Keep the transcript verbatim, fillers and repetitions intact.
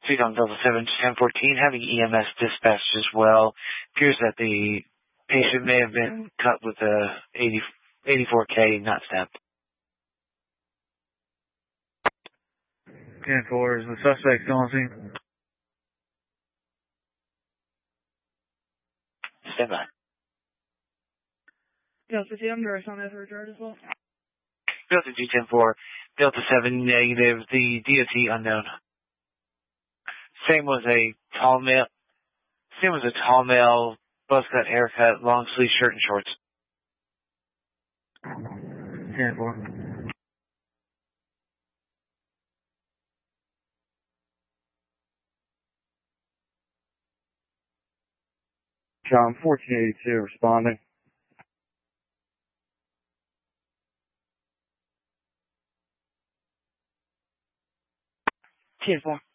Freedom Delta seven ten fourteen, having E M S dispatched as well. Appears that the patient may have been cut with a eighty, eighty-four K, not stabbed. ten four, is the suspect still on scene? Stand by. Delta two, I'm direct on that for a charge as well. Delta G ten four, Delta seven negative, the D O T unknown. Same was a tall male, same was a tall male, buzz cut, haircut, long sleeve shirt and shorts. ten four. John fourteen eighty-two responding. ten four.